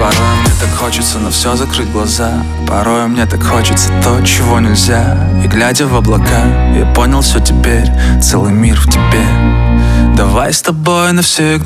Порой мне так хочется на все закрыть глаза. Порой мне так хочется то, чего нельзя. И глядя в облака, я понял все теперь. Целый мир в тебе. Давай с тобой навсегда.